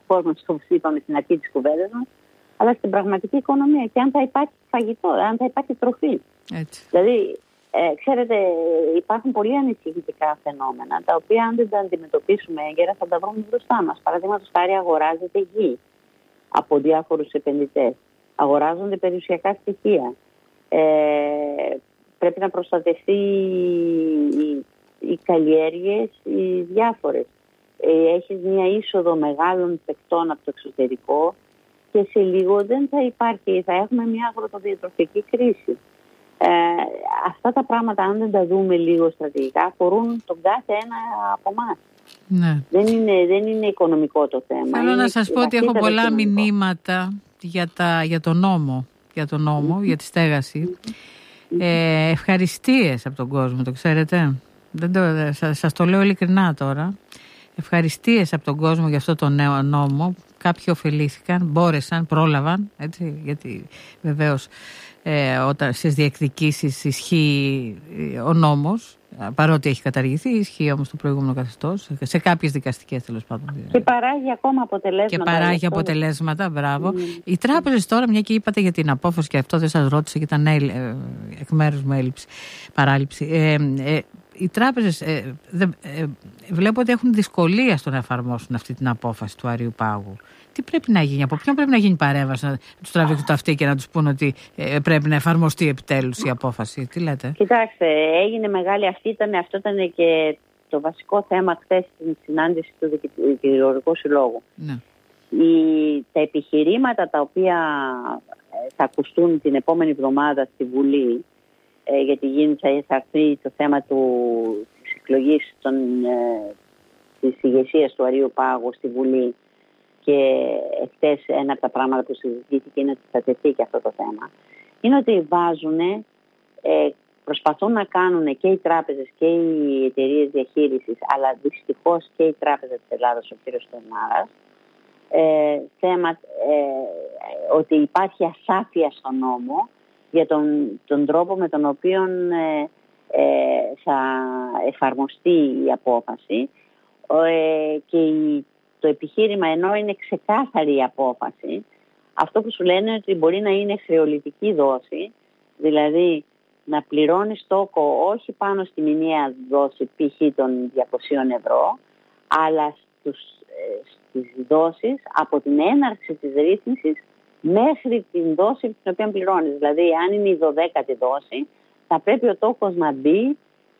performance, όπως είπαμε στην αρχή της κουβέντας μας, αλλά στην πραγματική οικονομία και αν θα υπάρχει φαγητό, αν θα υπάρχει τροφή. Έτσι. Δηλαδή, ξέρετε, υπάρχουν πολύ ανησυχητικά φαινόμενα, τα οποία αν δεν τα αντιμετωπίσουμε έγκαιρα θα τα βρούμε μπροστά μας. Παραδείγματος χάρη, αγοράζεται γη από διάφορους επενδυτές. Αγοράζονται περιουσιακά στοιχεία. Πρέπει να προστατευτεί οι καλλιέργειες, οι διάφορες. Έχεις μια είσοδο μεγάλων παικτών από το εξωτερικό και σε λίγο δεν θα υπάρχει, θα έχουμε μια αγροτοδιατροφική κρίση. Αυτά τα πράγματα, αν δεν τα δούμε λίγο στρατηγικά, αφορούν τον κάθε ένα από εμάς. Ναι. Δεν είναι οικονομικό το θέμα. Θέλω να σας πω ότι έχω πολλά μηνύματα για τον νόμο, για τη στέγαση. Ευχαριστίες από τον κόσμο, το ξέρετε. Σας το λέω ειλικρινά τώρα. Ευχαριστίες από τον κόσμο για αυτό το νέο νόμο. Κάποιοι ωφελήθηκαν, μπόρεσαν, πρόλαβαν, έτσι, γιατί βεβαίως όταν στις διεκδικήσεις ισχύει ο νόμος, παρότι έχει καταργηθεί, ισχύει όμως το προηγούμενο καθεστώς, σε κάποιες δικαστικές τέλος πάντων. Και παράγει ακόμα αποτελέσματα. Και παράγει αποτελέσματα, μπράβο. Οι τράπεζες τώρα, μια και είπατε για την απόφαση και αυτό δεν σας ρώτησε και ήταν εκ μέρους μου παράληψη. Οι τράπεζες βλέπω ότι έχουν δυσκολία στο να εφαρμόσουν αυτή την απόφαση του Αριού Πάγου. Τι πρέπει να γίνει, από ποιον πρέπει να γίνει παρέμβαση, να τους τραβήξουν τα αυτοί και να τους πούν ότι πρέπει να εφαρμοστεί επιτέλους η απόφαση? Τι λέτε? Κοιτάξτε, έγινε μεγάλη αυτό ήταν και το βασικό θέμα χθες στην συνάντηση του Δικηγορικού Συλλόγου. Ναι. Τα επιχειρήματα τα οποία θα ακουστούν την επόμενη εβδομάδα στη Βουλή, γιατί θα έρθει το θέμα της εκλογής της ηγεσίας του Αρείου Πάγου στη Βουλή, και χτες ένα από τα πράγματα που συζητήθηκε είναι ότι θα τεθεί και αυτό το θέμα, είναι ότι προσπαθούν να κάνουν και οι τράπεζες και οι εταιρείες διαχείρισης, αλλά δυστυχώς και η Τράπεζα της Ελλάδας, ο κ. Στουρνάρας, θέμα ότι υπάρχει ασάφεια στον νόμο για τον τρόπο με τον οποίο θα εφαρμοστεί η απόφαση, και το επιχείρημα, ενώ είναι ξεκάθαρη η απόφαση, αυτό που σου λένε είναι ότι μπορεί να είναι χρεολυτική δόση, δηλαδή να πληρώνεις τόκο όχι πάνω στη μηνιαία δόση π.χ. των 200 ευρώ, αλλά στις δόσεις από την έναρξη της ρύθμισης μέχρι την δόση την οποία πληρώνεις. Δηλαδή, αν είναι η 12η δόση, θα πρέπει ο τόκος να μπει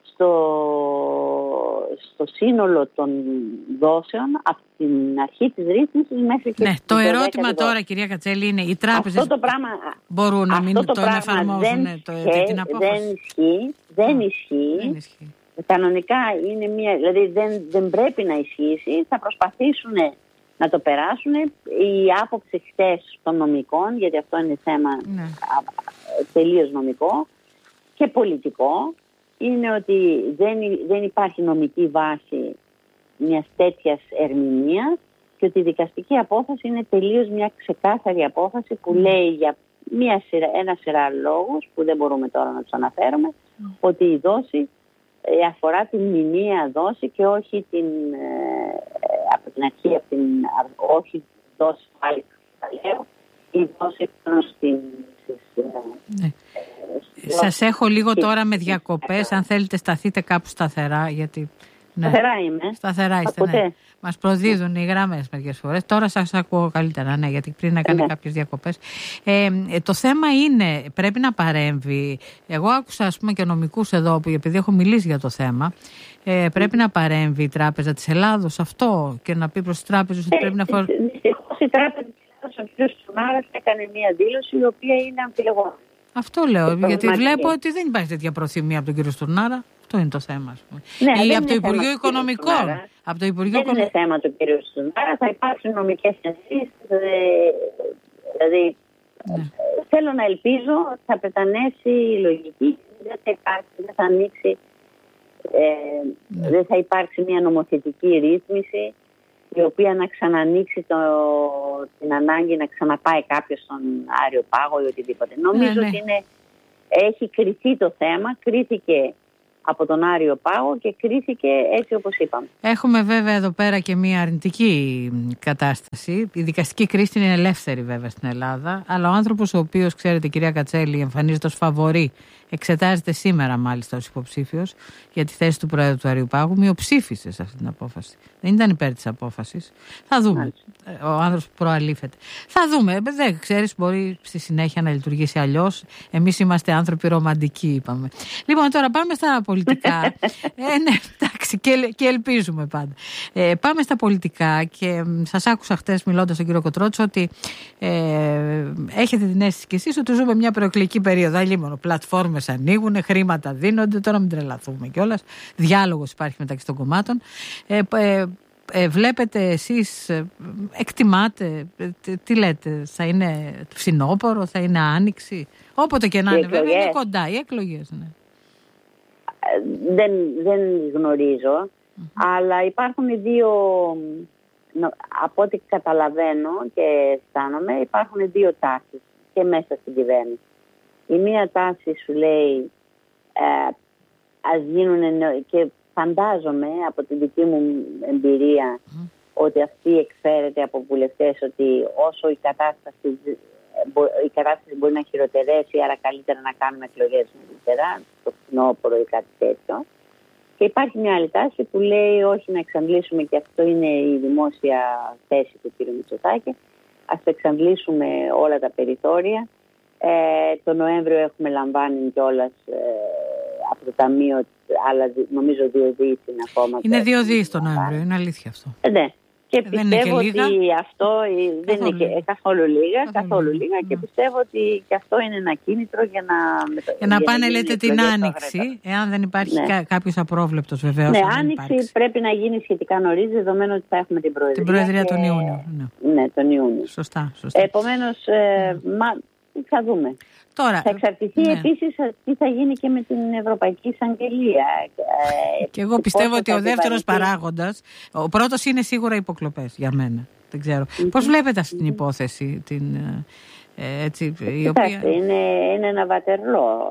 στο σύνολο των δώσεων από την αρχή της ρύθμισης μέχρι και το ερώτημα τώρα, κυρία Κατσέλη, είναι οι τράπεζες μπορούν να μην το εφαρμόζουν την απόφαση? Δεν ισχύει. Κανονικά είναι δηλαδή δεν πρέπει να ισχύσει. Θα προσπαθήσουν να το περάσουν. Η άποψη χτες των νομικών, γιατί αυτό είναι θέμα τελείως νομικό και πολιτικό, είναι ότι δεν υπάρχει νομική βάση μιας τέτοιας ερμηνείας και ότι η δικαστική απόφαση είναι τελείως μια ξεκάθαρη απόφαση που λέει για ένα σειρά λόγους που δεν μπορούμε τώρα να τους αναφέρουμε, ότι η δόση αφορά την μηνιαία δόση και όχι από την αρχή, όχι δόση πάλι λέω, η δόση πάνω Σας έχω λίγο τώρα με διακοπές. Αν θέλετε σταθείτε κάπου σταθερά, γιατί... Σταθερά είμαι. Σταθερά είστε, ναι. Μας προδίδουν οι γραμμές μερικές φορές. Τώρα σας ακούω καλύτερα, ναι, γιατί πριν έκανε κάποιες διακοπές. Το θέμα είναι, πρέπει να παρέμβει. Εγώ άκουσα, ας πούμε, και νομικούς εδώ, που επειδή έχω μιλήσει για το θέμα, πρέπει να παρέμβει η Τράπεζα της Ελλάδος αυτό και να πει προς τις τράπεζες ότι πρέπει να Δυστυχώς η Τράπεζα της Ελλάδος, ο κ. Στουρνάρας, έκανε μια δήλωση η οποία είναι αμφιλεγόμενη. Αυτό λέω, γιατί βλέπω ότι δεν υπάρχει τέτοια προθυμία από τον κύριο Στουρνάρα. Αυτό είναι το θέμα, ας πούμε. Ή από το Υπουργείο Οικονομικών. Δεν είναι θέμα του κ. Στουρνάρα, θα υπάρξουν νομικές ενσύσεις. Δηλαδή, θέλω να ελπίζω ότι θα πετανέσει η λογική, δεν θα ανοίξει, δεν θα υπάρξει μια νομοθετική ρύθμιση η οποία να ξανανοίξει την ανάγκη να ξαναπάει κάποιος στον Άριο Πάγο ή οτιδήποτε. Νομίζω ότι έχει κριθεί το θέμα, κρίθηκε από τον Άριο Πάγο και κρίθηκε έτσι όπως είπαμε. Έχουμε βέβαια εδώ πέρα και μια αρνητική κατάσταση. Η δικαστική κρίση είναι ελεύθερη βέβαια στην Ελλάδα, αλλά ο άνθρωπος ο οποίος, ξέρετε κυρία Κατσέλη, εμφανίζεται ως φαβορί, εξετάζεται σήμερα μάλιστα ως υποψήφιος για τη θέση του Προέδρου του Άριου Πάγου, μειοψήφισε σε αυτή την απόφαση. Δεν ήταν υπέρ της απόφασης. Θα δούμε. Ο άνθρωπος που προαλήφεται. Θα δούμε. Δεν ξέρεις, μπορεί στη συνέχεια να λειτουργήσει αλλιώς. Εμείς είμαστε άνθρωποι ρομαντικοί, είπαμε. Λοιπόν, τώρα πάμε στα πολιτικά. Ναι, εντάξει, και ελπίζουμε πάντα. Πάμε στα πολιτικά και σας άκουσα χτες μιλώντας στον κύριο Κοτρότσο ότι έχετε την αίσθηση κι εσείς ότι ζούμε μια προεκλογική περίοδο. Αλλήμον, πλατφόρμες ανοίγουν, χρήματα δίνονται, τώρα μην τρελαθούμε κιόλας. Διάλογος υπάρχει μεταξύ των κομμάτων. Βλέπετε εσείς, εκτιμάτε, τι λέτε, θα είναι φθινόπωρο, θα είναι άνοιξη, όποτε και να είναι, βέβαια είναι κοντά οι εκλογές. Ναι. Δεν γνωρίζω, αλλά υπάρχουν οι δύο, από ό,τι καταλαβαίνω και αισθάνομαι, υπάρχουν δύο τάσεις και μέσα στην κυβέρνηση. Η μία τάση σου λέει ας γίνουν, και φαντάζομαι από την δική μου εμπειρία ότι αυτή εκφέρεται από βουλευτές, ότι όσο η κατάσταση μπορεί να χειροτερέσει, άρα καλύτερα να κάνουμε εκλογές νωρίτερα, το φθινόπωρο ή κάτι τέτοιο. Και υπάρχει μια άλλη τάση που λέει όχι, να εξαντλήσουμε, και αυτό είναι η δημόσια θέση του κ. Μητσοτάκη, ας εξαντλήσουμε όλα τα περιθώρια. Το Νοέμβριο έχουμε λαμβάνει κιόλας από το Ταμείο, αλλά νομίζω 2 δις είναι ακόμα. Είναι 2 δις το Νοέμβριο, είναι αλήθεια αυτό. Ναι. Και πιστεύω ότι αυτό δεν είναι καθόλου λίγα και πιστεύω ότι και αυτό είναι ένα κίνητρο για να πάνε, λέτε, την Άνοιξη, εάν δεν υπάρχει κάποιος απρόβλεπτος βεβαίως. Ναι, Άνοιξη πρέπει να γίνει σχετικά νωρίς, δεδομένου ότι θα έχουμε την Προεδρία. Την Προεδρία τον Ιούνιο. Ναι, τον Ιούνιο. Σωστά. Επομένως, θα δούμε. Τώρα, θα εξαρτηθεί επίσης τι θα γίνει και με την Ευρωπαϊκή Εισαγγελία. Και εγώ πιστεύω ότι ο δεύτερος παράγοντας, ο πρώτος είναι σίγουρα οι υποκλοπές για μένα. Δεν ξέρω. Πώς βλέπετε αυτή την υπόθεση, η οποία... είναι ένα βατερλό.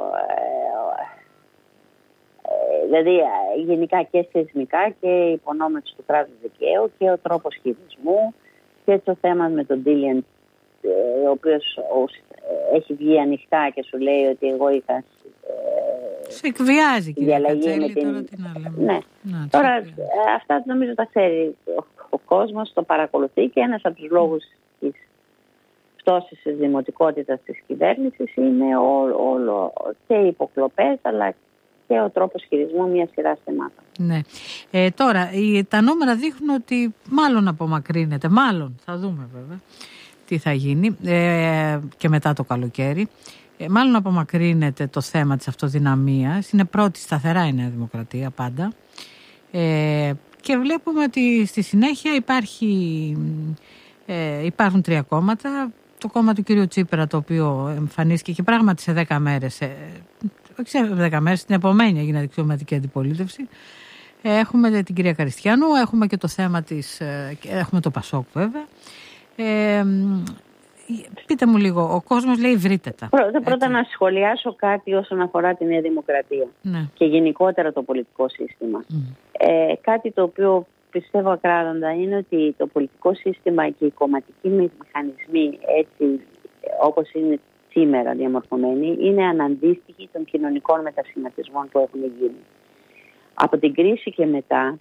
Δηλαδή γενικά και θεσμικά και η υπονόμευση του κράτους δικαίου και ο τρόπος χειρισμού και το θέμα με τον Ντίλιαν, ο οποίος έχει βγει ανοιχτά και σου λέει ότι εγώ είχα σε εκβιάζει και διαλλαγή με την... Τώρα τι να λέμε. Ναι. Τώρα αυτά νομίζω τα ξέρει ο κόσμος, το παρακολουθεί, και ένας από τους λόγους της πτώσης της δημοτικότητας της κυβέρνησης είναι όλο και οι υποκλοπές αλλά και ο τρόπος χειρισμού μιας σειράς θεμάτων. Ναι. Τώρα τα νούμερα δείχνουν ότι μάλλον απομακρύνεται, θα δούμε βέβαια τι θα γίνει και μετά το καλοκαίρι. Μάλλον απομακρύνεται το θέμα της αυτοδυναμίας. Είναι πρώτη σταθερά η Νέα Δημοκρατία πάντα. Και βλέπουμε ότι στη συνέχεια υπάρχουν 3 κόμματα. Το κόμμα του κ. Τσίπρα, το οποίο εμφανίστηκε και πράγματι σε 10 μέρες, όχι σε 10 μέρες, την επομένη έγινε αξιωματική αντιπολίτευση. Έχουμε την κυρία Καριστιανού, έχουμε και το θέμα έχουμε το Πασόκ βέβαια. Πείτε μου λίγο, ο κόσμος λέει βρείτε τα. Πρώτα να σχολιάσω κάτι όσον αφορά τη Νέα Δημοκρατία και γενικότερα το πολιτικό σύστημα. Κάτι το οποίο πιστεύω ακράδαντα είναι ότι το πολιτικό σύστημα και οι κομματικοί μηχανισμοί, έτσι όπως είναι σήμερα διαμορφωμένοι, είναι αναντίστοιχοι των κοινωνικών μετασχηματισμών που έχουν γίνει. Από την κρίση και μετά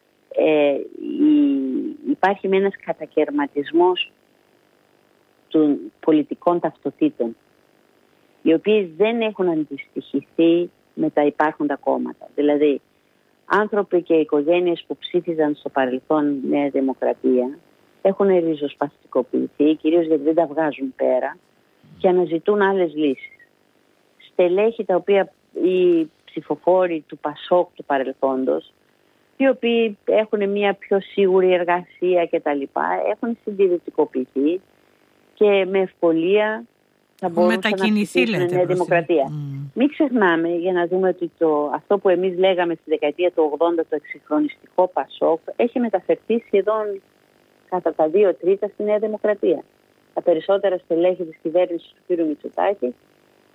υπάρχει ένας κατακαιρματισμός των πολιτικών ταυτοτήτων, οι οποίες δεν έχουν αντιστοιχηθεί με τα υπάρχοντα κόμματα. Δηλαδή, άνθρωποι και οικογένειες που ψήφιζαν στο παρελθόν Νέα Δημοκρατία έχουν ριζοσπαστικοποιηθεί, κυρίως γιατί δεν τα βγάζουν πέρα και αναζητούν άλλες λύσεις. Στελέχη τα οποία οι ψηφοφόροι του Πασόκ του παρελθόντος, οι οποίοι έχουν μια πιο σίγουρη εργασία κτλ., έχουν συντηρητικοποιηθεί και με ευκολία θα μπορούσαν να ψηφίσουν Νέα Δημοκρατία. Μην ξεχνάμε, για να δούμε ότι αυτό που εμείς λέγαμε στη δεκαετία του 80, το εξυγχρονιστικό Πασόκ, έχει μεταφερθεί σχεδόν κατά τα 2/3 στη Νέα Δημοκρατία. Τα περισσότερα στελέχη της κυβέρνησης του κ. Μητσοτάκη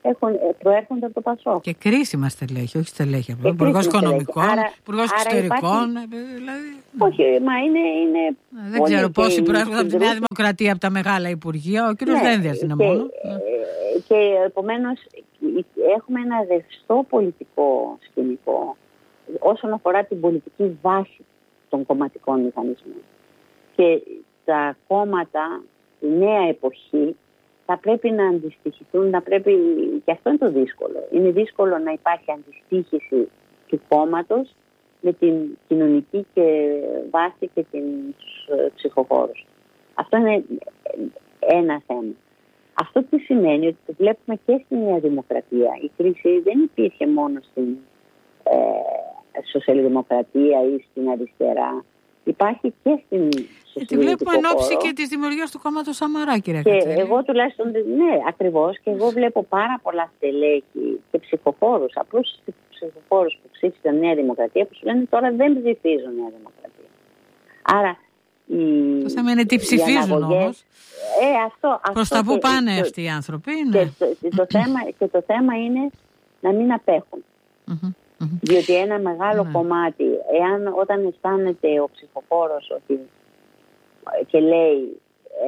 προέρχονται από το ΠΑΣΟΚ. Και κρίσιμα στελέχη, όχι στελέχη απλά. Υπουργός Οικονομικών, Υπουργός Εξωτερικών. Δηλαδή... Όχι, μα είναι δεν ξέρω πόσοι προέρχονται από τη Νέα Δημοκρατία, από τα μεγάλα υπουργεία. Ο κύριος Δένδιας είναι μόνο. Και επομένως έχουμε ένα ρευστό πολιτικό σκηνικό όσον αφορά την πολιτική βάση των κομματικών μηχανισμών. Και τα κόμματα, η νέα εποχή, θα πρέπει να αντιστοιχηθούν, και αυτό είναι το δύσκολο. Είναι δύσκολο να υπάρχει αντιστοίχηση του κόμματος με την κοινωνική και βάση και τους ψηφοφόρους. Αυτό είναι ένα θέμα. Αυτό τι σημαίνει ότι το βλέπουμε και στη Νέα Δημοκρατία. Η κρίση δεν υπήρχε μόνο στην σοσιαλδημοκρατία ή στην αριστερά. Υπάρχει και στην σοσιαλδημοκρατία. Τη βλέπουμε εν ώψη και της δημιουργίας του κόμματος Σαμαρά, κυρία Κατσέλη. Και εγώ τουλάχιστον, ναι, ακριβώς, και εγώ βλέπω πάρα πολλά στελέχη και ψηφοφόρους, απλούς ψηφοφόρους που ψήφισαν Νέα Δημοκρατία, που σου λένε τώρα δεν ψηφίζουν Νέα Δημοκρατία. Άρα το θέμα είναι τι ψηφίζουν όμως. Προς τα πού πάνε αυτοί οι άνθρωποι. Ναι. Και το θέμα είναι να μην απέχουν. Διότι ένα μεγάλο κομμάτι, όταν αισθάνεται ο ψηφοφόρος και λέει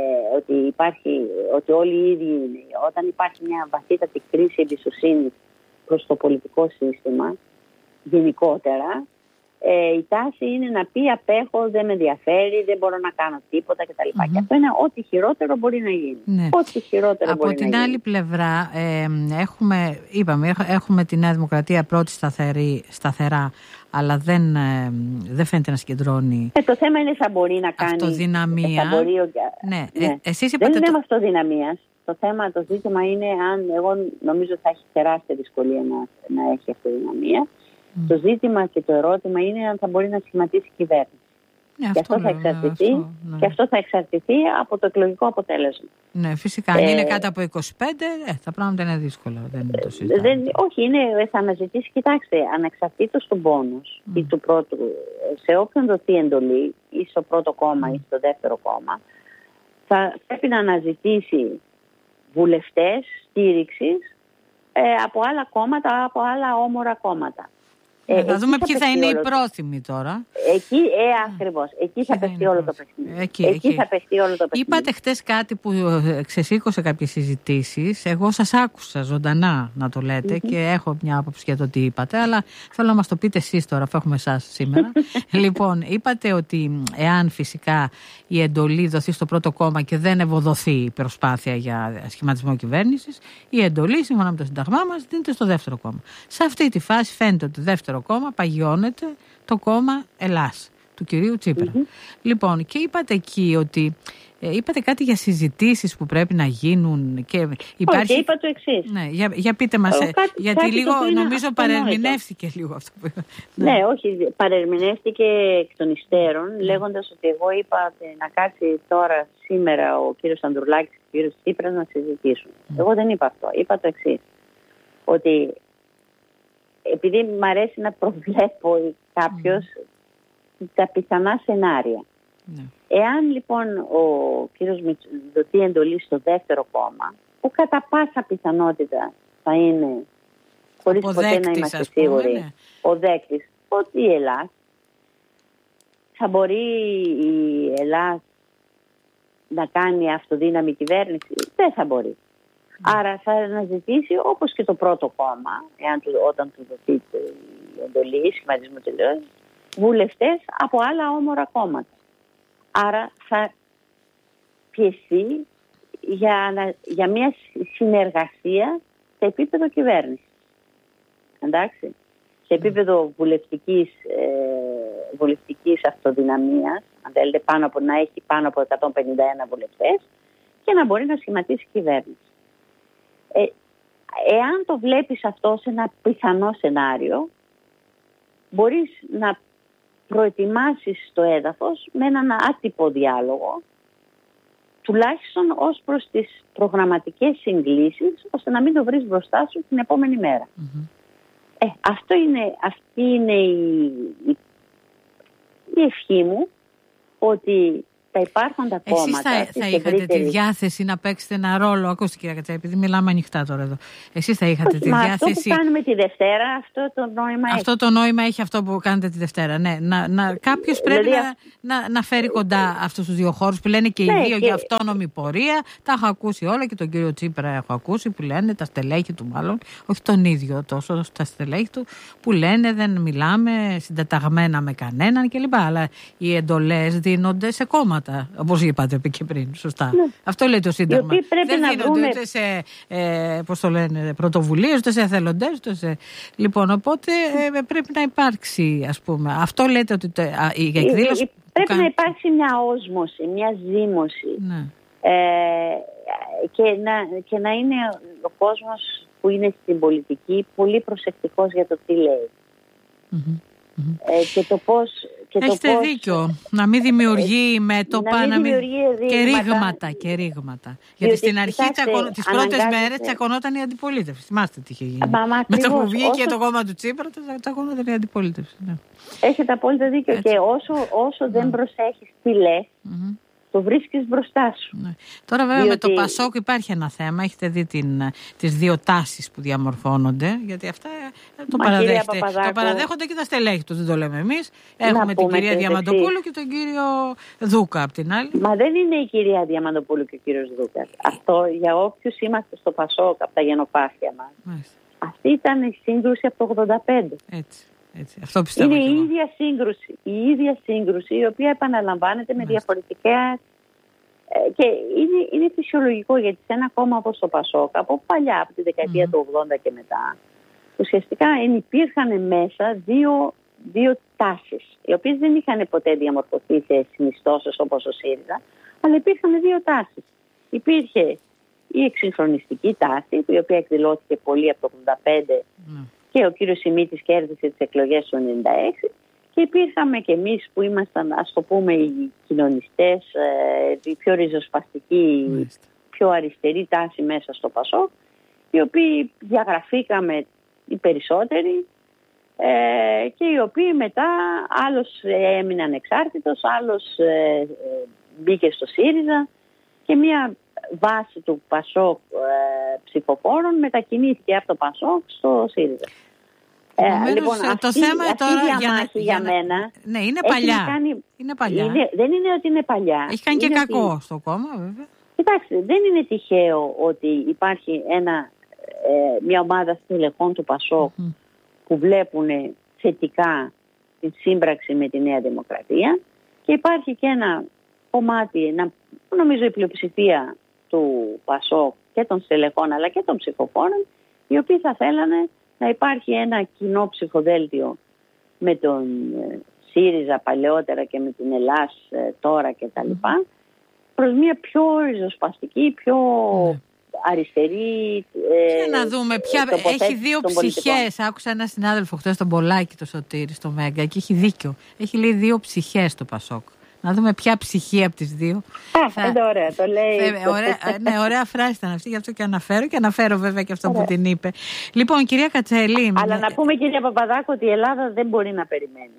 ότι όλοι οι ίδιοι είναι, όταν υπάρχει μια βαθύτατη κρίση εμπιστοσύνης προς το πολιτικό σύστημα γενικότερα, η τάση είναι να πει απέχω, δεν με ενδιαφέρει, δεν μπορώ να κάνω τίποτα κτλ. Και αυτό είναι ό,τι χειρότερο μπορεί να γίνει. Ναι. Ό,τι χειρότερο από την άλλη πλευρά έχουμε τη Νέα Δημοκρατία πρώτη σταθερά, αλλά δεν φαίνεται να συγκεντρώνει. Το θέμα είναι θα μπορεί να κάνει αυτοδυναμία. Ναι. Εσείς είπατε δεν είναι αυτοδυναμίας. Το ζήτημα είναι εγώ νομίζω ότι θα έχει τεράστια δυσκολία να έχει αυτοδυναμία. Το ζήτημα και το ερώτημα είναι αν θα μπορεί να σχηματίσει κυβέρνηση. Και αυτό θα εξαρτηθεί από το εκλογικό αποτέλεσμα. Ναι, φυσικά. Αν είναι κάτω από 25, τα πράγματα είναι δύσκολα. Όχι, θα αναζητήσει, κοιτάξτε, ανεξαρτήτως του μπόνους ή του πρώτου, σε όποιον δοθεί εντολή, ή στο πρώτο κόμμα ή στο δεύτερο κόμμα, θα πρέπει να αναζητήσει βουλευτές στήριξης από άλλα κόμματα, από άλλα όμορα κόμματα. Θα δούμε ποιοι θα είναι οι πρόθυμοι τώρα. Ακριβώς. Εκεί θα παιχτεί όλο το παιχνίδι. Θα παιχτεί όλο το παιχνίδι. Είπατε χτες κάτι που ξεσήκωσε κάποιες συζητήσεις. Εγώ σας άκουσα ζωντανά να το λέτε και έχω μια άποψη για το τι είπατε, αλλά θέλω να μας το πείτε εσείς τώρα, αφού έχουμε εσάς σήμερα. Λοιπόν, είπατε ότι εάν φυσικά η εντολή δοθεί στο πρώτο κόμμα και δεν ευοδοθεί η προσπάθεια για σχηματισμό κυβέρνησης, η εντολή, σύμφωνα με το Σύνταγμά μας, δίνεται στο δεύτερο κόμμα. Σε αυτή τη φάση φαίνεται ότι το δεύτερο κόμμα παγιώνεται το κόμμα Ελλάς του κυρίου Τσίπρα. Λοιπόν, και είπατε εκεί ότι είπατε κάτι για συζητήσεις που πρέπει να γίνουν και υπάρχει... Όχι, είπα το εξής. Ναι, για πείτε μας, γιατί λίγο νομίζω παρερμηνεύτηκε λίγο αυτό που είπα. Ναι, όχι, παρερμηνεύτηκε εκ των υστέρων, λέγοντας ότι εγώ είπα να κάτσει τώρα σήμερα ο κύριος Ανδρουλάκης και ο κύριος Τσίπρας να συζητήσουν. Εγώ δεν είπα αυτό, είπα το εξής, ότι επειδή μου αρέσει να προβλέπω κάποιος τα πιθανά σενάρια. Εάν λοιπόν ο κύριος δοθεί εντολή στο δεύτερο κόμμα, που κατά πάσα πιθανότητα θα είναι, χωρίς ποτέ να είμαστε σίγουροι, ο δέκτης, ότι η Ελλάς, θα μπορεί η Ελλάς να κάνει αυτοδύναμη κυβέρνηση? Δεν θα μπορεί. Άρα θα αναζητήσει, όπως και το πρώτο κόμμα, όταν του δοθεί η εντολή, σχηματισμό τελείως, βουλευτές από άλλα όμορα κόμματα. Άρα θα πιεστεί για μια συνεργασία σε επίπεδο κυβέρνησης. Εντάξει. Σε επίπεδο βουλευτικής αυτοδυναμίας, αν θέλετε, να έχει πάνω από 151 βουλευτές και να μπορεί να σχηματίσει κυβέρνηση. Εάν το βλέπεις αυτό σε ένα πιθανό σενάριο, μπορείς να προετοιμάσεις το έδαφος με έναν άτυπο διάλογο, τουλάχιστον ως προς τις προγραμματικές συγκλήσεις, ώστε να μην το βρεις μπροστά σου την επόμενη μέρα. Αυτή είναι η ευχή μου, ότι τα υπάρχοντα κόμματα. Εσείς θα είχατε τη διάθεση να παίξετε ένα ρόλο, ακούστε κυρία Κατσέλη, επειδή μιλάμε ανοιχτά τώρα εδώ. Εσείς θα είχατε τη διάθεση. Αυτό που κάνουμε τη Δευτέρα, αυτό το νόημα έχει. Αυτό το νόημα έχει αυτό που κάνετε τη Δευτέρα. Ναι. Κάποιος πρέπει δηλαδή, να φέρει κοντά αυτούς τους δύο χώρους που λένε και οι δύο για αυτόνομη πορεία. Τα έχω ακούσει όλα και τον κύριο Τσίπρα έχω ακούσει που λένε, τα στελέχη του μάλλον, όχι τον ίδιο τόσο, τα στελέχη του, που λένε δεν μιλάμε συντεταγμένα με κανέναν κλπ. Αλλά οι εντολές δίνονται σε κόμματα, όπως είπατε και πριν. Σωστά. Ναι. Αυτό λέει το Σύνταγμα. Δεν δίνονται ούτε σε πρωτοβουλίες, ούτε σε εθελοντές, ούτε σε... Λοιπόν, οπότε πρέπει να υπάρξει, ας πούμε. Αυτό λέτε ότι η εκδήλωση. Πρέπει να υπάρξει μια όσμωση, μια ζήμωση. Ναι. Και να είναι ο κόσμος που είναι στην πολιτική πολύ προσεκτικός για το τι λέει. Και το πώς... Έχετε δίκιο. Να μην δημιουργεί μέτωπα και ρήγματα. Γιατί στην αρχή τις πρώτες μέρες τσακωνόταν η αντιπολίτευση. Θυμάστε τι είχε γίνει. Μετά που βγήκε το κόμμα του Τσίπρα, τσακωνόταν η αντιπολίτευση. Ναι. Έχετε απόλυτα δίκιο. Έτσι. Και όσο δεν προσέχεις τι λες, το βρίσκεις μπροστά σου. Ναι. Τώρα βέβαια με το Πασόκ υπάρχει ένα θέμα. Έχετε δει τις δύο τάσεις που διαμορφώνονται. Γιατί αυτά το παραδέχονται και τα στελέχη τους. Δεν το λέμε εμείς. Έχουμε την κυρία Διαμαντοπούλου και τον κύριο Δούκα απ' την άλλη. Μα δεν είναι η κυρία Διαμαντοπούλου και ο κύριος Δούκα. Αυτό για όποιους είμαστε στο Πασόκ από τα γενοπάθεια μας. Μάλιστα. Αυτή ήταν η σύγκρουση από το 85. Έτσι. Αυτό πιστεύω. Είναι η ίδια σύγκρουση η οποία επαναλαμβάνεται με διαφορετικές και είναι φυσιολογικό γιατί σε ένα κόμμα όπως το Πασόκ από παλιά, από τη δεκαετία του 80 και μετά, ουσιαστικά υπήρχαν μέσα δύο τάσεις οι οποίες δεν είχαν ποτέ διαμορφωθεί σε συνιστώσεις όπως ο ΣΥΡΙΖΑ, αλλά υπήρχαν δύο τάσεις. Υπήρχε η εξυγχρονιστική τάση η οποία εκδηλώθηκε πολύ από το 85 και ο κύριος Σιμίτης κέρδισε τις εκλογές του 96 και υπήρχαμε και εμείς που ήμασταν, ας το πούμε, οι κοινωνιστές, οι πιο ριζοσπαστικοί, πιο αριστερή τάση μέσα στο Πασόκ, οι οποίοι διαγραφήκαμε οι περισσότεροι και οι οποίοι μετά άλλος έμεινε ανεξάρτητος, άλλος μπήκε στο ΣΥΡΙΖΑ και μια βάση του Πασόκ ψηφοφόρων μετακινήθηκε από το Πασόκ στο ΣΥΡΙΖΑ. Λοιπόν, το θέμα αυτή για μένα. Ναι, είναι παλιά. Δεν είναι ότι είναι παλιά. Έχει κάνει και κακό στο κόμμα, βέβαια. Κοιτάξτε, δεν είναι τυχαίο ότι υπάρχει μια ομάδα στελεχών του Πασόκ που βλέπουν θετικά τη σύμπραξη με τη Νέα Δημοκρατία και υπάρχει και ένα κομμάτι, νομίζω η πλειοψηφία του Πασόκ και των στελεχών αλλά και των ψηφοφόρων, οι οποίοι θα θέλανε να υπάρχει ένα κοινό ψηφοδέλτιο με τον ΣΥΡΙΖΑ παλαιότερα και με την Ελλάς τώρα κτλ. Προς μια πιο ριζοσπαστική, πιο αριστερή. Και να δούμε ποια. Έχει δύο ψυχές. Άκουσα ένα συνάδελφο χθες στον Πολάκη, το Σωτήρη, στο Μέγκα, και έχει δίκιο. Έχει λέει δύο ψυχές το Πασόκ. Να δούμε ποια ψυχή από τις δύο. Ωραία, το λέει. Ωραία φράση ήταν αυτή, γι' αυτό και αναφέρω βέβαια και αυτό που την είπε. Λοιπόν, κυρία Κατσέλη. Αλλά να πούμε, κυρία Παπαδάκου, ότι η Ελλάδα δεν μπορεί να περιμένει.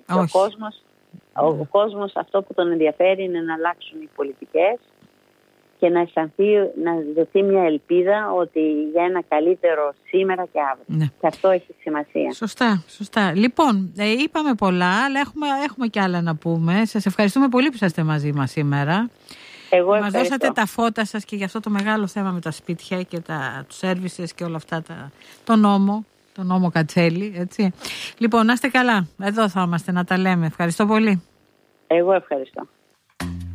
Ο κόσμος αυτό που τον ενδιαφέρει είναι να αλλάξουν οι πολιτικές και να δοθεί μια ελπίδα ότι για ένα καλύτερο σήμερα και αύριο. Ναι. Και αυτό έχει σημασία. Σωστά. Λοιπόν, είπαμε πολλά, αλλά έχουμε και άλλα να πούμε. Σας ευχαριστούμε πολύ που είσαστε μαζί μας σήμερα. Μας δώσατε τα φώτα σας και για αυτό το μεγάλο θέμα με τα σπίτια και τους services και όλα αυτά, το νόμο Κατσέλη, έτσι. Λοιπόν, να είστε καλά. Εδώ θα είμαστε να τα λέμε. Ευχαριστώ πολύ. Εγώ ευχαριστώ.